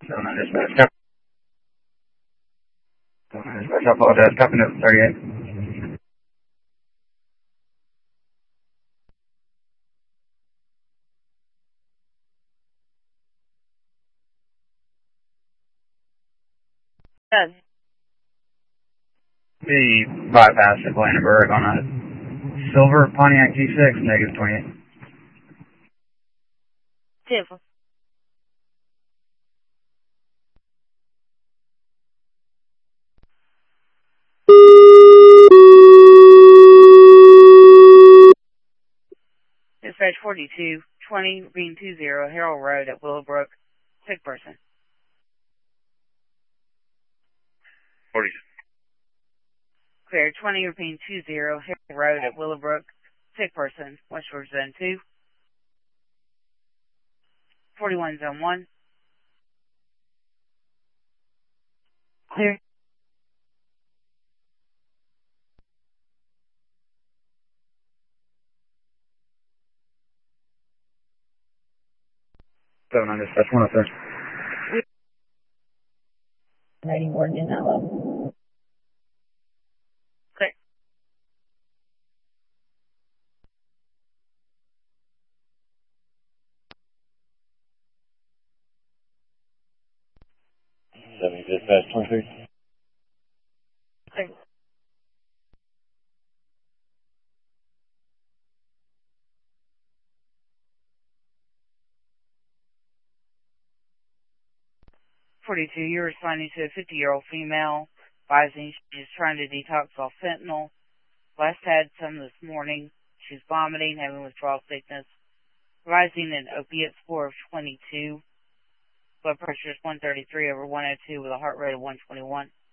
Seven dispatch. Seven dispatch. I apologize. Copy note 38. Yes. The bypass at Blandenburg on a silver Pontiac G6, negative 28. Tip. Dispatch 4220, being 20, Harold Road at Willowbrook. Sick person. 42. Clear 20, repeating 20, Harold Road at Willowbrook. Sick person. Westward Zone 2. 41 Zone 1. Clear. Seven dispatch 103. Writing word in that level. Clear. Dispatch 23. Clear. You're responding to a 50-year-old female, advising she's trying to detox off fentanyl. Last had some this morning. She's vomiting, having withdrawal sickness, rising an opiate score of 22. Blood pressure is 133/102 with a heart rate of 121.